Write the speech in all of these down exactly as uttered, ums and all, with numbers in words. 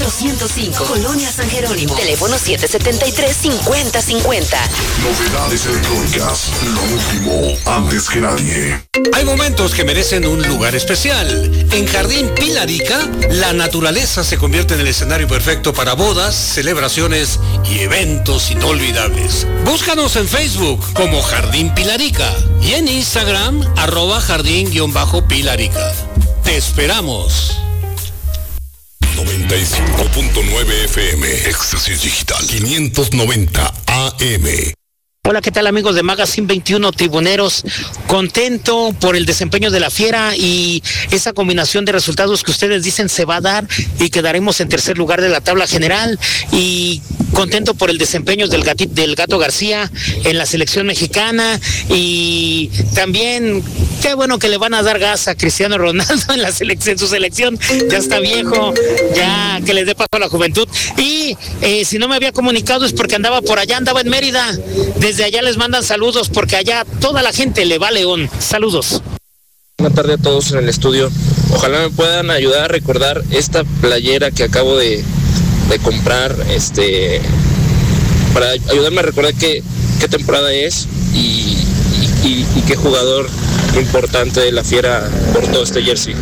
cuatrocientos cinco, Colonia San Jerónimo. Teléfono siete setenta y tres, cincuenta cincuenta. Novedades electrónicas, lo último, antes que nadie. Hay momentos que merecen un lugar especial. En Jardín Pilarica, la naturaleza se convierte en el escenario perfecto para bodas, celebraciones y eventos inolvidables. Búscanos en Facebook como Jardín Pilarica y en Instagram, arroba jardín-pilarica. Te esperamos. noventa y cinco punto nueve F M, Éxtasis Digital, quinientos noventa A M. Hola, ¿qué tal amigos de Magazine veintiuno Tribuneros? Contento por el desempeño de la Fiera y esa combinación de resultados que ustedes dicen se va a dar y quedaremos en tercer lugar de la tabla general, y contento por el desempeño del, gati, del Gato García en la selección mexicana, y también qué bueno que le van a dar gas a Cristiano Ronaldo en la selección, su selección ya está viejo, ya que les dé paso a la juventud. Y eh, si no me había comunicado es porque andaba por allá, andaba en Mérida. Desde allá les mandan saludos porque allá toda la gente le va a León. Saludos. Buenas tardes a todos en el estudio. Ojalá me puedan ayudar a recordar esta playera que acabo de, de comprar, este, para ayudarme a recordar qué, qué temporada es y, y, y, y qué jugador importante de la Fiera portó este jersey.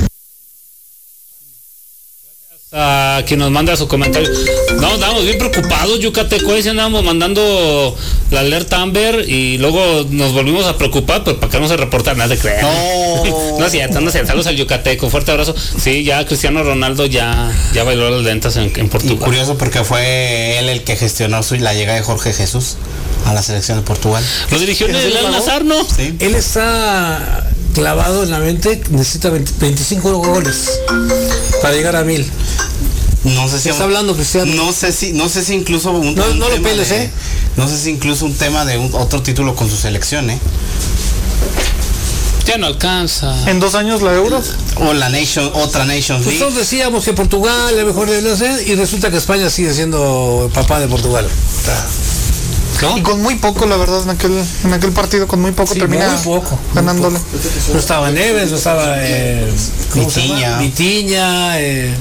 A quien nos manda su comentario. No, estábamos bien preocupados, Yucateco, y andábamos mandando la alerta Amber y luego nos volvimos a preocupar, pues para que no se reportara nada de creer. No, no es cierto, no es cierto. Saludos al Yucateco, fuerte abrazo. Sí, ya Cristiano Ronaldo ya, ya bailó las lentas en, en Portugal. Y curioso porque fue él el que gestionó su, la llegada de Jorge Jesús a la selección de Portugal. Lo dirigió en el Al-Nassr, ¿no? Sí. Él está clavado en la mente, necesita veinte, veinticinco goles para llegar a mil. No sé si está hablando Cristiano. No sé si, no sé si incluso un, no, un no tema lo peles, de, eh. No sé si incluso un tema de un, otro título con su selección, eh. Ya no alcanza. En dos años la Euro. O la Nation, otra Nations League. Nosotros decíamos que Portugal es mejor de hacer y resulta que España sigue siendo el papá de Portugal. ¿No? Y con muy poco, la verdad, en aquel, en aquel partido, con muy poco, sí, termina muy poco, ganándole. Muy poco. No estaba Neves, no estaba eh, Vitiña. Vitiña eh,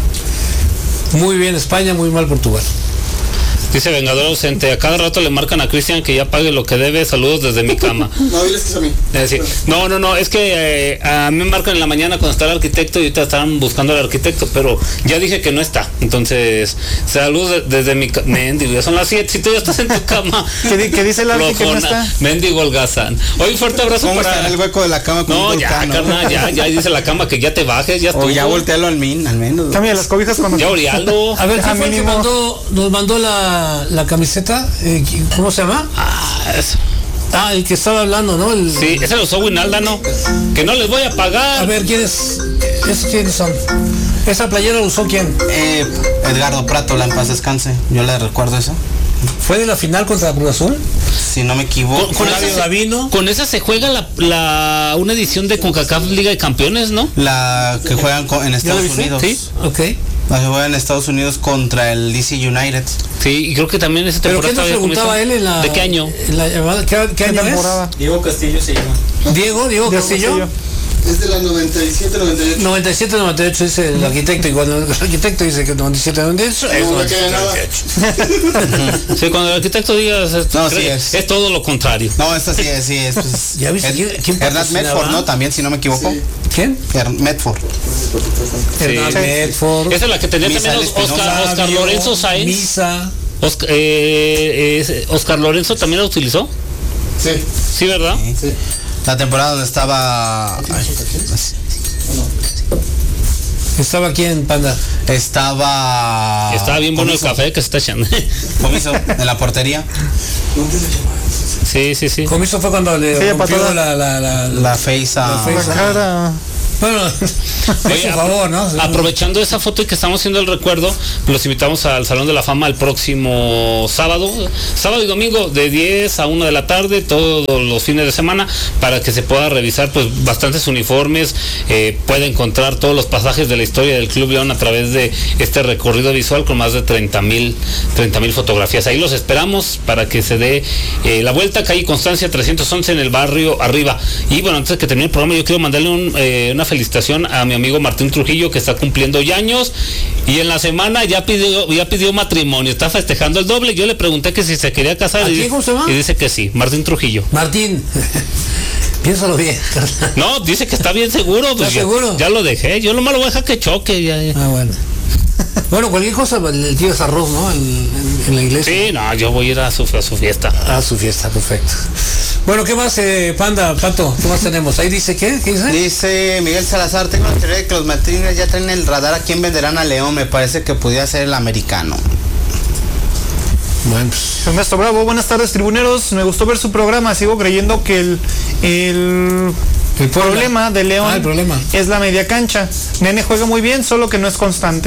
muy bien España, muy mal Portugal. Dice Vengador Ausente, a cada rato le marcan a Cristian que ya pague lo que debe, saludos desde mi cama. No, diles que es a mí. Es decir, no, no, no, es que eh, a mí me marcan en la mañana cuando está el arquitecto y ahorita están buscando al arquitecto, pero ya dije que no está. Entonces, saludos de, desde mi cama. Mendigo, ya son las siete, si tú ya estás en tu cama. ¿Qué, ¿qué dice el arquitecto que no está? Mendigo holgazán. Hoy fuerte abrazo ¿Cómo para... está en el hueco de la cama con No, un ya, volcán, carnal, ya, ya dice la cama que ya te bajes, ya estuvo. O ya voltealo al min, al menos. Cambia las cobijas cuando... Ya Orialdo. A ver, ¿quién fue el que mandó, nos mandó la, la camiseta? ¿Cómo se llama? Ah, eso. Ah, el que estaba hablando, ¿no? El... Sí, ese lo usó Winaldano. Que no les voy a pagar. A ver, ¿quiénes? ¿Esos quiénes son? ¿Esa playera lo usó quién? Eh, Edgardo Prato, la en paz descanse. Yo le recuerdo eso. ¿Fue de la final contra Cruz Azul? Si no me equivoco. Con, con, esa, se, con esa se juega la, la una edición de CONCACAF Liga de Campeones, ¿no? La que juegan con, en Estados Unidos. Sí, ok. La que juegan en Estados Unidos contra el D C United. Sí, y creo que también esa temporada. ¿Pero qué nos preguntaba él en la... ¿De qué año? En la, ¿Qué, qué año temporada? es? Diego Castillo se llama. Diego, Diego, Diego Castillo. Castillo. Es de la noventa y siete noventa y ocho. noventa y siete noventa y ocho dice el arquitecto, y cuando el arquitecto dice que noventa y siete noventa y ocho es noventa y siete noventa y ocho. Sí, cuando el arquitecto diga es, no, sí es. es todo lo contrario. No, esta sí es, sí es. Pues, ¿Ya viste? el, ¿Quién Hernán Medford, ¿no? También, si no me equivoco. Sí. ¿Quién? Hernán Medford. Hernán sí. Medford. Esa es la que tenía Misa también Oscar, Oscar Lorenzo Sáenz. Misa. Oscar, eh, eh, Oscar Lorenzo también la utilizó. Sí. Sí, ¿verdad? Sí. Sí. La temporada donde estaba... Ay, ¿Estaba quién, Panda? Estaba... Estaba bien bueno Comiso. El café que se está echando. Comiso, en la portería. Sí, sí, sí. Comiso fue cuando le sí, rompió la, la, la, la face a... La, face la cara... Bueno, oye, por favor, ¿no? Aprovechando esa foto y que estamos haciendo el recuerdo, los invitamos al Salón de la Fama el próximo sábado, sábado y domingo de diez a una de la tarde, todos los fines de semana, para que se pueda revisar pues bastantes uniformes, eh, puede encontrar todos los pasajes de la historia del Club León a través de este recorrido visual con más de treinta mil fotografías. Ahí los esperamos para que se dé eh, la vuelta, calle Constancia trescientos once en el barrio Arriba. Y bueno, antes de que termine el programa, yo quiero mandarle un, eh, una felicitación a mi amigo Martín Trujillo, que está cumpliendo ya años, y en la semana ya pidió, ya pidió matrimonio, está festejando el doble. Yo le pregunté que si se quería casar y, ¿Cómo se llama? y dice que sí, Martín Trujillo. Martín, piénsalo bien. No, dice que está bien seguro. Pues ¿Estás ya, seguro? Ya lo dejé, yo nomás lo voy a dejar que choque. Ya, ya. Ah, bueno. Bueno, cualquier cosa le tiras arroz, ¿no? En, en, en la iglesia. Sí, no, yo voy a ir a su, a su fiesta. A su fiesta, perfecto. Bueno, ¿qué más, eh, Panda, Pato? ¿Qué más tenemos? Ahí dice, ¿qué? ¿Qué dice? Dice Miguel Salazar, tengo la teoría de que los Martínez ya traen el radar a quién venderán a León. Me parece que pudiera ser el americano. Bueno, pues. Ernesto Bravo, buenas tardes, tribuneros. Me gustó ver su programa. Sigo creyendo que el, el, el problema de León ah, el problema. es la media cancha. Nene juega muy bien, solo que no es constante.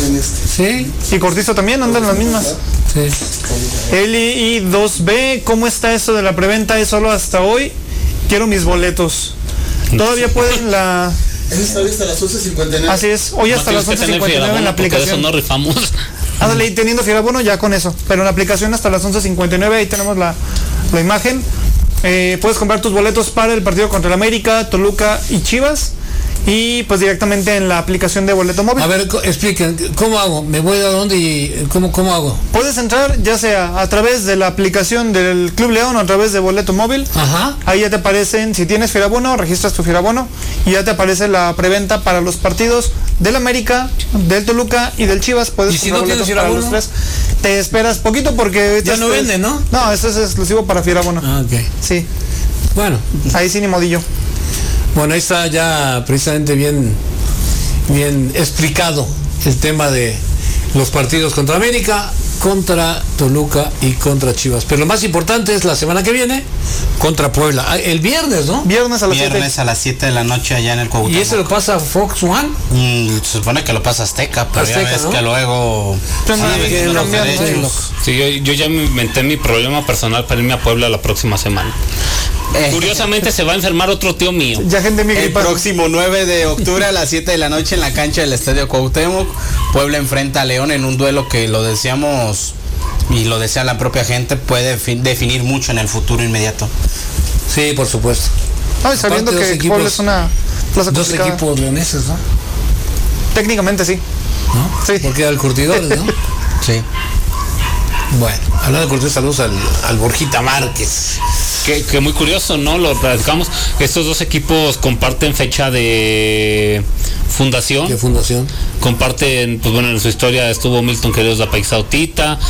Sí. Y Cortizo también andan las mismas. Sí. Eli y dos B, ¿cómo está eso de la preventa? Es solo hasta hoy. Quiero mis boletos. Todavía pueden la... Es hoy hasta las once cincuenta y nueve. Así es, hoy hasta las once cincuenta y nueve en la aplicación. De eso no rifamos. Ándale, y teniendo Fierabono ya con eso. Pero en la aplicación hasta las once cincuenta y nueve, ahí tenemos la, la imagen. Eh, puedes comprar tus boletos para el partido contra el América, Toluca y Chivas. Y pues directamente en la aplicación de boleto móvil. A ver, expliquen, ¿cómo hago? ¿Me voy a dónde y cómo, cómo hago? Puedes entrar ya sea a través de la aplicación del Club León o a través de boleto móvil. Ajá. Ahí ya te aparecen, si tienes Fierabono, registras tu Fierabono y ya te aparece la preventa para los partidos del América, del Toluca y del Chivas. Puedes ¿Y si no tienes para los tres. Te esperas poquito porque... Ya no venden, ¿no? No, esto es exclusivo para Fierabono. Ah, ok. Sí. Bueno. Ahí sí ni modillo. Bueno, ahí está ya precisamente bien, bien explicado el tema de los partidos contra América, contra Toluca y contra Chivas. Pero lo más importante es la semana que viene contra Puebla. El viernes, ¿no? Viernes a las Viernes siete. A las siete de la noche allá en el Cuauhtémoc. ¿Y ese lo pasa Fox One? Mm, se supone que lo pasa Azteca, pero Azteca, ya ves, ¿no? Que luego... Sí, los derechos. Sí, yo, yo ya me inventé mi problema personal para irme a Puebla la próxima semana. Eh, Curiosamente se va a enfermar otro tío mío. Ya gente mi El próximo nueve de octubre a las siete de la noche en la cancha del Estadio Cuauhtémoc, Puebla enfrenta a León en un duelo que lo deseamos y lo desea la propia gente, puede definir mucho en el futuro inmediato. Sí, por supuesto. No, sabiendo que equipos, Puebla es una plaza dos complicada. Equipos leoneses, ¿no? Técnicamente sí. ¿No? Sí. Porque era el curtidor, ¿no? Sí. Bueno, hablando de curtidor, saludos al, al Borjita Márquez. Que, que muy curioso, ¿no? Lo platicamos. Estos dos equipos comparten fecha de fundación. ¿Qué fundación? Comparten, pues bueno, en su historia estuvo Milton Queridos de Paixautita,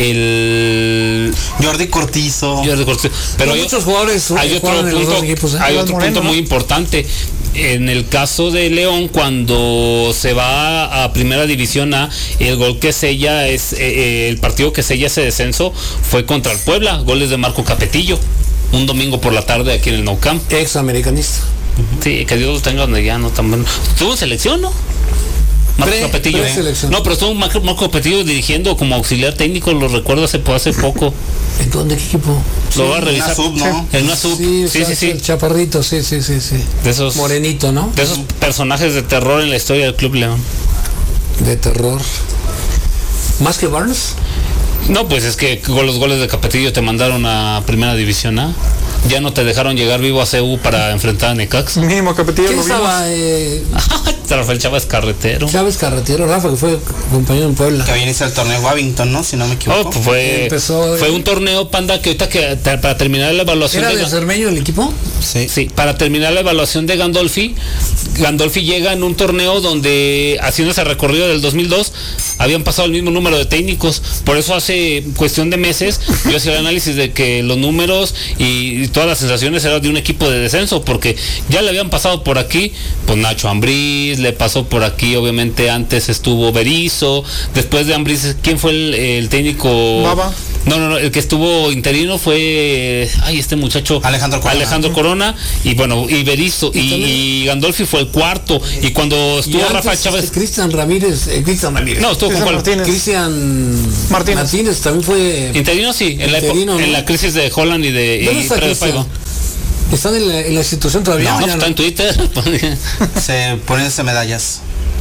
el Jordi Cortizo. Jordi Cortizo. Pero hay, hay muchos jugadores. Hay otro punto, equipos, ¿eh? Hay otro Moreno, punto muy ¿no? importante. En el caso de León, cuando se va a Primera División A, el gol que sella es eh, el partido que sella ese descenso fue contra el Puebla, goles de Marco Capetillo. Un domingo por la tarde aquí en el Nou Camp. Ex americanista. Sí, que Dios los tenga donde ya no tan bueno. Estuvo en selección, ¿no? Marco Capetillo. No, pero estuvo Marco, Marco Capetillo dirigiendo como auxiliar técnico, lo recuerdo hace, hace poco. ¿En dónde qué equipo? Lo sí, va a revisar. En una sub, ¿no? En una sub. Sí, sí, sí, sí. El chaparrito, sí, sí, sí, sí. De esos. Morenito, ¿no? De esos personajes de terror en la historia del Club León. De terror. ¿Más que Barnes? No, pues es que con los goles de Capetillo te mandaron a Primera División A. Ya no te dejaron llegar vivo a C U para enfrentar a Necaxa. Mínimo Capetillo. ¿Quién estaba? Eh... Rafael Chávez Carretero. Chávez Carretero, Rafa, que fue compañero en Puebla. Que viene el torneo Wabington, ¿no? Si no me equivoco. Oh, pues fue, Empezó, fue eh... un torneo, Panda, que ahorita que para terminar la evaluación... ¿Era de, de Cermeño el equipo? Sí. Sí, para terminar la evaluación de Gandolfi, Gandolfi llega en un torneo donde, haciendo ese recorrido del dos mil dos, habían pasado el mismo número de técnicos. Por eso hace cuestión de meses yo hacía el análisis de que los números y, y todas las sensaciones eran de un equipo de descenso, porque ya le habían pasado por aquí, pues Nacho Ambriz, le pasó por aquí, obviamente antes estuvo Berizzo, después de Ambriz, ¿quién fue el, el técnico? Baba. No, no, no, el que estuvo interino fue, ay, este muchacho Alejandro Corona. Alejandro Corona, y bueno, y Berizzo, y, y, y Gandolfi fue el cuarto, y cuando estuvo y Rafael Chávez... Cristian Ramírez, eh, Cristian Ramírez. No, estuvo Cristian con Martínez. Cristian Martínez. Martínez también fue... Interino, sí, en, interino, la, ¿no? en la crisis de Holland y de ¿Dónde y está Cristian? ¿Están en la, en la institución todavía? No, no, no, está en Twitter. Se poniéndose medallas.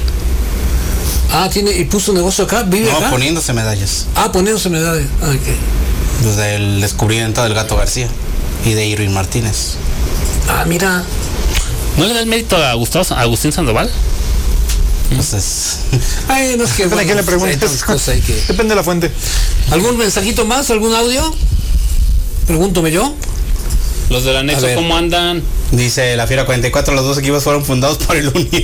Ah, tiene, y puso un negocio acá, vive no, acá. poniéndose medallas. Ah, poniéndose medallas. Ah, okay. Desde el descubrimiento del Gato García y de Irving Martínez. Ah, mira. ¿No le da el mérito a Gustavo, a Agustín Sandoval? Pues es... Ay, no es que... Bueno, ¿a quién le preguntes? Que... Depende de la fuente. ¿Algún mensajito más? ¿Algún audio? Pregúntome yo. Los del anexo, ¿cómo andan? Dice la Fiera cuarenta y cuatro, los dos equipos fueron fundados por el Unión.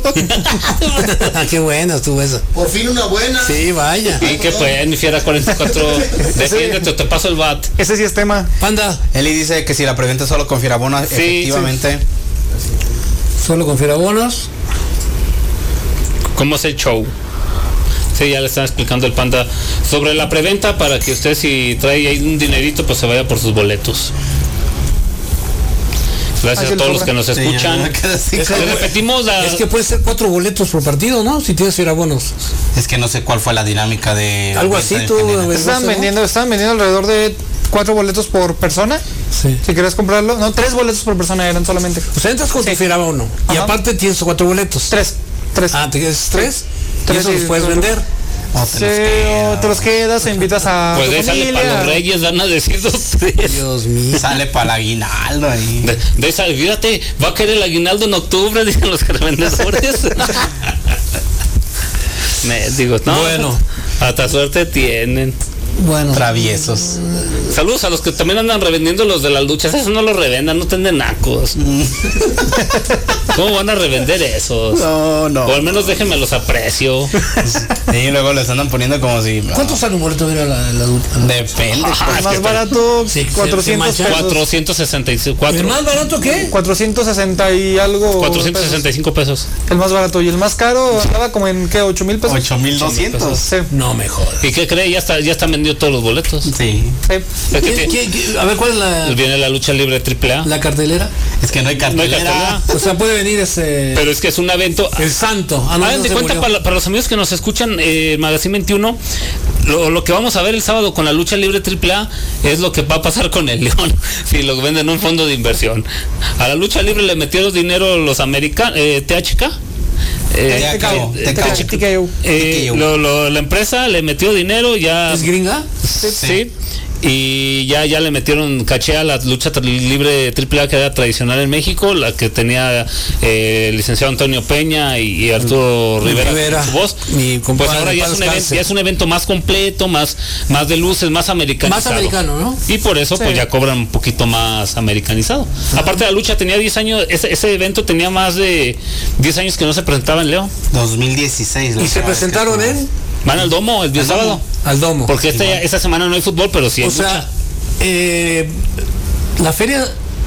Qué buena estuvo esa. Por fin una buena. Sí, vaya. ¿Y qué fue? Mi Fiera cuarenta y cuatro, defiéndete o te paso el bat. Ese sí es tema. Panda. Eli dice que si la preventa solo con Fierabonos, sí, efectivamente. Sí. Solo con Fierabonos. ¿Cómo es el show? Sí, ya le están explicando el Panda sobre la preventa para que usted, si trae ahí un dinerito, pues se vaya por sus boletos. Gracias a todos los que nos escuchan. Sí, es, que repetimos la... es que puede ser cuatro boletos por partido, ¿no? Si tienes Fierabonos. Es que no sé cuál fue la dinámica de... Algo así, tú... Estaban vendiendo, estaban vendiendo alrededor de cuatro boletos por persona. Sí. Si quieres comprarlo. No, tres boletos por persona eran solamente. O sea, entras con sí. tu Fierabono. Y aparte tienes cuatro boletos. Tres. Tres. Ah, ¿tienes tres? Tres y eso los puedes vender. O te, sí, los o te los quedas, o invitas a pues de sale para los Reyes, van a decir dos tres. Dios mío. Sale para el aguinaldo ahí. De, de esa, fíjate, va a querer el aguinaldo en octubre, dicen los revendedores. Me digo, no, bueno, hasta suerte tienen. Bueno, traviesos. Saludos a los que también andan revendiendo los de las luchas. Esos no los revendan, no estén de nacos. ¿Cómo van a revender esos? No, no. O al menos déjenme los aprecio. Y luego les andan poniendo como si... ¿Cuánto sale un boleto de ir a la, la, la... Depende. Ah, el más barato, sí, cuatrocientos pesos. cuatrocientos sesenta y cuatro. ¿El más barato qué? cuatrocientos sesenta y algo. cuatrocientos sesenta y cinco pesos. El más barato. Y el más caro andaba como en, ¿qué? ocho mil pesos. ocho mil doscientos. Sí. No me jodas. ¿Y qué cree? Ya está, ya están vendidos todos los boletos. Sí. Sí. ¿Qué, qué, qué, a ver, ¿cuál es la...? Viene la lucha libre triple A. ¿La cartelera? Es que no hay cartelera. No hay cartelera. O sea, puede venir ese... Pero es que es un evento... El santo. Ah, no, Hagan de cuenta, para, para los amigos que nos escuchan, eh, Magazine veintiuno, lo, lo que vamos a ver el sábado con la lucha libre triple A es lo que va a pasar con el León, si lo venden en un fondo de inversión. A la lucha libre le metieron dinero los americanos, eh, T H K. Eh, eh, lo, lo, la empresa le metió dinero ya. ¿Es gringa? Sí, sí. Y ya ya le metieron caché a la lucha libre triple A que era tradicional en México, la que tenía eh, el licenciado Antonio Peña y, y Arturo mi Rivera, Rivera su voz. Pues ahora ya es, un evento, ya es un evento más completo, más más de luces, más americanizado. Más americano, ¿no? Y por eso sí. Pues ya cobran un poquito más americanizado. Ajá. Aparte la lucha tenía diez años, ese, ese evento tenía más de diez años que no se presentaba en León. dos mil dieciséis. ¿Y se presentaron en? Van al Domo el día sábado. Al Domo. Porque este, esta semana no hay fútbol, pero sí hay O sea, lucha. Eh, la feria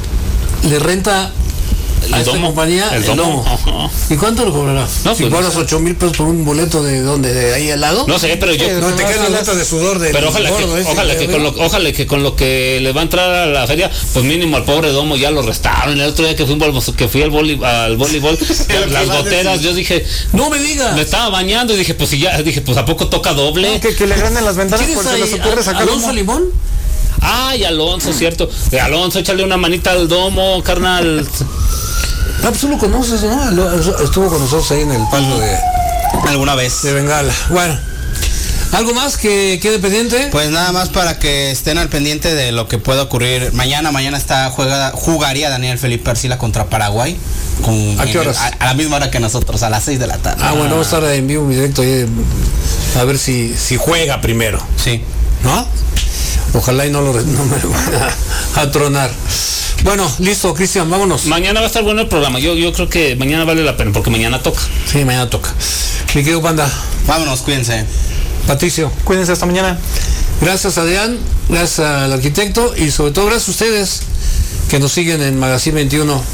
le renta a esta domo, compañía el, el domo. domo. ¿Y cuánto lo cobrará? No, si cobras ocho mil pesos por un boleto de donde, de ahí al lado. No sé, pero yo no te quedan las gotas de sudor de pero ojalá gordo, que, ese, ojalá que con lo, ojalá que con lo que le va a entrar a la feria, pues mínimo al pobre domo ya lo restaron. El otro día que fui, que fui al voleibol, al voleibol las goteras, yo dije, no me digas. Me estaba bañando y dije, pues si ya, dije, pues a poco toca doble. No, que, que le granen las ventanas por si les ocurre sacar Alonso humo. Limón. Ay, Alonso, cierto. Alonso, échale una manita al domo, carnal. Ah, pues tú lo conoces, ¿no? Estuvo con nosotros ahí en el palco de... ¿Alguna vez? De Bengala. Bueno. ¿Algo más que quede pendiente? Pues nada más para que estén al pendiente de lo que pueda ocurrir. Mañana, mañana está juega, jugaría Daniel Felipe Arcila contra Paraguay. Con, ¿A qué horas? A, a la misma hora que nosotros, a las seis de la tarde. Ah, ah. bueno, vamos a estar en vivo, en directo ahí, a ver si, si juega primero. Sí. ¿No? Ojalá y no lo no me van a, a tronar. Bueno, listo, Cristian, vámonos. Mañana va a estar bueno el programa. Yo, yo creo que mañana vale la pena porque mañana toca. Sí, mañana toca. Mi querido Panda. Vámonos, cuídense. Patricio. Cuídense hasta mañana. Gracias, Adrián. Gracias al arquitecto y sobre todo gracias a ustedes que nos siguen en Magazine veintiuno.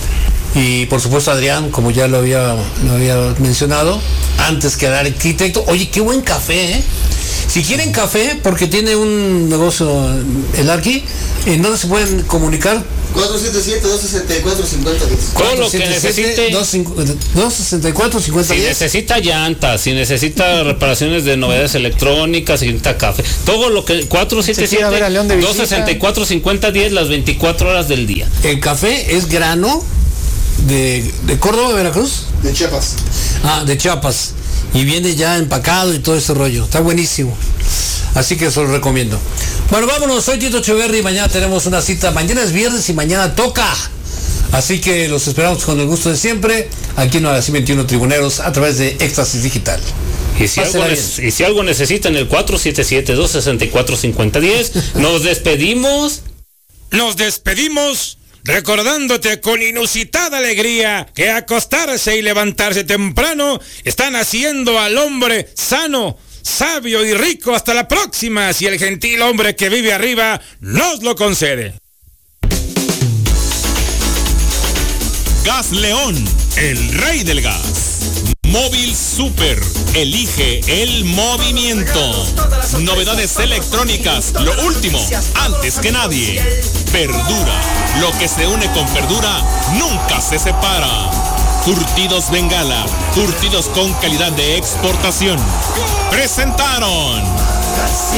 Y por supuesto Adrián, como ya lo había, lo había mencionado, antes que al arquitecto. Oye, qué buen café, ¿eh? Si quieren café, porque tiene un negocio el Arqui, ¿en dónde se pueden comunicar? cuatro siete siete, dos seis cuatro, cinco cero diez. Todo lo que necesite. dos sesenta y cuatro, cincuenta Si diez. necesita llantas, si necesita reparaciones de novedades electrónicas, si necesita café, todo lo que cuatro siete siete, dos sesenta y cuatro, cincuenta diez, las veinticuatro horas del día. El café es grano de, de Córdoba, Veracruz. De Chiapas. Ah, de Chiapas. Y viene ya empacado y todo ese rollo. Está buenísimo. Así que eso lo recomiendo. Bueno, vámonos. Soy Tito Echeverry. Mañana tenemos una cita. Mañana es viernes y mañana toca. Así que los esperamos con el gusto de siempre, aquí en Hora veintiuno Tribuneros, a través de Éxtasis Digital. Y si, algo, y si algo necesitan, el cuatro siete siete, dos seis cuatro, cinco cero uno cero. Nos despedimos. Nos despedimos recordándote con inusitada alegría que acostarse y levantarse temprano están haciendo al hombre sano, sabio y rico. Hasta la próxima, si el gentil hombre que vive arriba nos lo concede. Gas León, el rey del gas. Móvil Super, elige el movimiento. Novedades electrónicas, lo último, antes que nadie. Perdura, lo que se une con Perdura nunca se separa. Curtidos Bengala, curtidos con calidad de exportación. Presentaron